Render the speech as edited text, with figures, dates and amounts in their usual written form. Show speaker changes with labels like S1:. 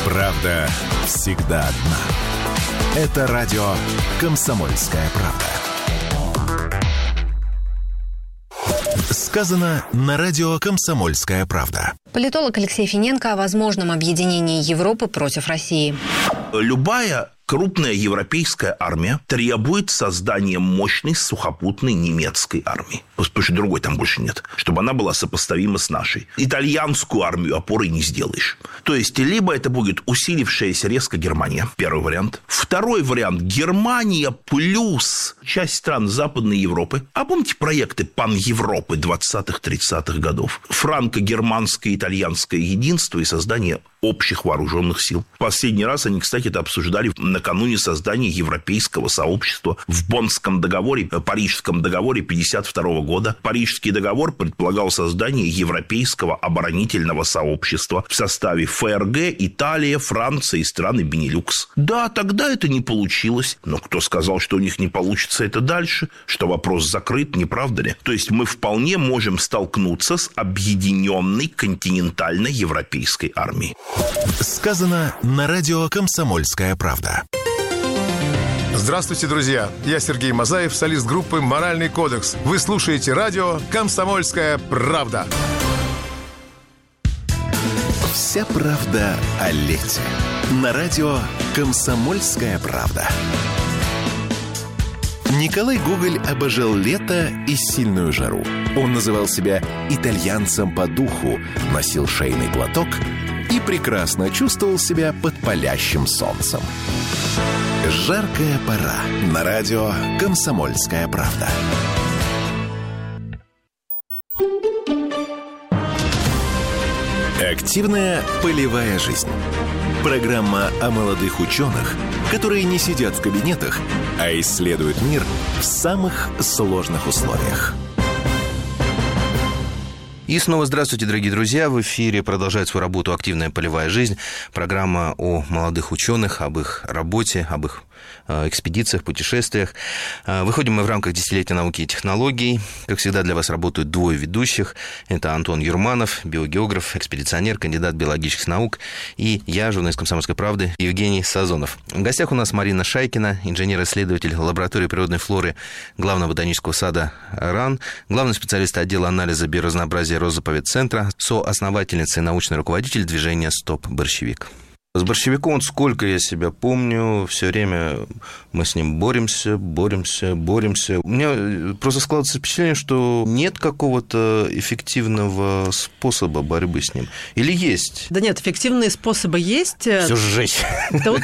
S1: Правда всегда одна. Это радио «Комсомольская правда». Сказано на радио «Комсомольская правда».
S2: Политолог Алексей Финенко о возможном объединении Европы против России.
S3: Любая крупная европейская армия требует создания мощной сухопутной немецкой армии. Потому что другой там больше нет. Чтобы она была сопоставима с нашей. Итальянскую армию опорой не сделаешь. То есть, либо это будет усилившаяся резко Германия. Первый вариант. Второй вариант. Германия плюс часть стран Западной Европы. А помните проекты Пан-Европы 20-30-х годов? Франко-германское, итальянское единство и создание общих вооруженных сил. Последний раз они, кстати, это обсуждали накануне создания Европейского сообщества в Боннском договоре, Парижском договоре 1952 года. Парижский договор предполагал создание Европейского оборонительного сообщества в составе ФРГ, Италия, Франция и страны Бенилюкс. Да, тогда это не получилось. Но кто сказал, что у них не получится это дальше? Что вопрос закрыт, не правда ли? То есть мы вполне можем столкнуться с объединенной континентально-европейской армией.
S1: Сказано на радио «Комсомольская правда».
S4: Здравствуйте, друзья! Я Сергей Мазаев, солист группы «Моральный кодекс». Вы слушаете радио «Комсомольская правда».
S1: Вся правда о лете. На радио «Комсомольская правда». Николай Гоголь обожал лето и сильную жару. Он называл себя итальянцем по духу, носил шейный платок и прекрасно чувствовал себя под палящим солнцем. Жаркая пора. На радио «Комсомольская правда». Активная полевая жизнь. Программа о молодых ученых, которые не сидят в кабинетах, а исследуют мир в самых сложных условиях.
S5: И снова здравствуйте, дорогие друзья. В эфире продолжает свою работу «Активная полевая жизнь». Программа о молодых ученых, об их работе, об их экспедициях, путешествиях. Выходим мы в рамках десятилетия науки и технологий. Как всегда, для вас работают двое ведущих. Это Антон Юрманов, биогеограф, экспедиционер, кандидат биологических наук. И я, журналист «Комсомольской правды», Евгений Сазонов. В гостях у нас Марина Шайкина, инженер-исследователь лаборатории природной флоры Главного ботанического сада РАН, главный специалист отдела анализа биоразнообразия Росзаповедцентра, соосновательница и научный руководитель движения «Стоп Борщевик». С борщевиком, сколько я себя помню, все время мы с ним боремся. У меня просто складывается впечатление, что нет какого-то эффективного способа борьбы с ним. Или есть?
S6: Да нет, эффективные способы есть.
S5: Все сжечь.
S6: Тут